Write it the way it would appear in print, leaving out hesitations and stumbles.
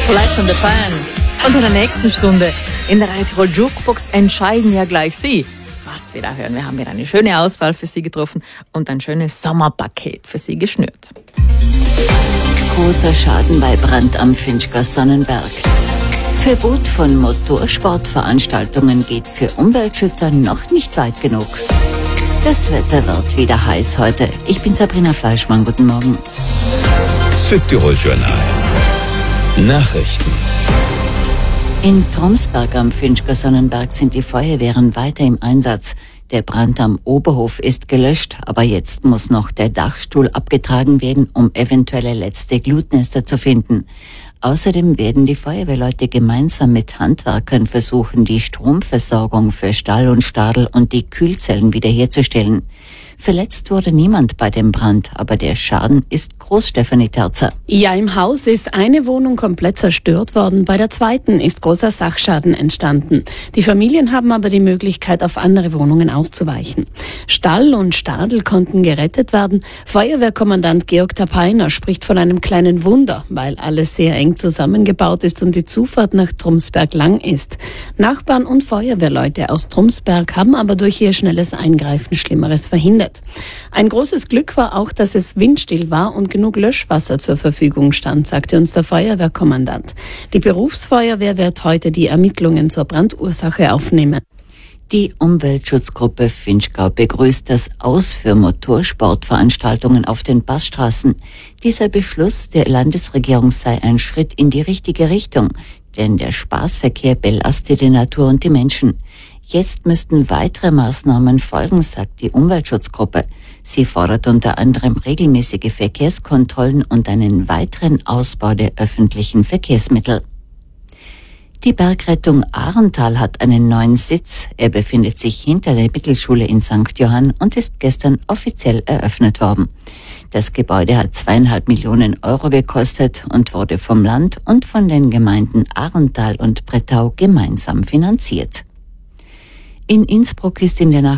Flash on the Pan. Und in der nächsten Stunde in der Radio Tirol Jukebox entscheiden ja gleich Sie, was wir da hören. Wir haben wieder eine schöne Auswahl für Sie getroffen und ein schönes Sommerpaket für Sie geschnürt. Großer Schaden bei Brand am Finchgau Sonnenberg. Verbot von Motorsportveranstaltungen geht für Umweltschützer noch nicht weit genug. Das Wetter wird wieder heiß heute. Ich bin Sabrina Fleischmann. Guten Morgen. Südtirol Journal. Nachrichten. In Tromsberg am Finchgau Sonnenberg sind die Feuerwehren weiter im Einsatz. Der Brand am Oberhof ist gelöscht, aber jetzt muss noch der Dachstuhl abgetragen werden, um eventuelle letzte Glutnester zu finden. Außerdem werden die Feuerwehrleute gemeinsam mit Handwerkern versuchen, die Stromversorgung für Stall und Stadel und die Kühlzellen wiederherzustellen. Verletzt wurde niemand bei dem Brand, aber der Schaden ist groß, Stefanie Terzer. Ja, im Haus ist eine Wohnung komplett zerstört worden. Bei der zweiten ist großer Sachschaden entstanden. Die Familien haben aber die Möglichkeit, auf andere Wohnungen auszuweichen. Stall und Stadel konnten gerettet werden. Feuerwehrkommandant Georg Tapeiner spricht von einem kleinen Wunder, weil alles sehr eng zusammengebaut ist und die Zufahrt nach Tromsberg lang ist. Nachbarn und Feuerwehrleute aus Tromsberg haben aber durch ihr schnelles Eingreifen Schlimmeres verhindert. Ein großes Glück war auch, dass es windstill war und genug Löschwasser zur Verfügung stand, sagte uns der Feuerwehrkommandant. Die Berufsfeuerwehr wird heute die Ermittlungen zur Brandursache aufnehmen. Die Umweltschutzgruppe Finchgau begrüßt das Aus für Motorsportveranstaltungen auf den Passstraßen. Dieser Beschluss der Landesregierung sei ein Schritt in die richtige Richtung, denn der Spaßverkehr belastet die Natur und die Menschen. Jetzt müssten weitere Maßnahmen folgen, sagt die Umweltschutzgruppe. Sie fordert unter anderem regelmäßige Verkehrskontrollen und einen weiteren Ausbau der öffentlichen Verkehrsmittel. Die Bergrettung Ahrental hat einen neuen Sitz. Er befindet sich hinter der Mittelschule in St. Johann und ist gestern offiziell eröffnet worden. Das Gebäude hat 2,5 Millionen Euro gekostet und wurde vom Land und von den Gemeinden Ahrental und Brettau gemeinsam finanziert. In Innsbruck ist in der Nacht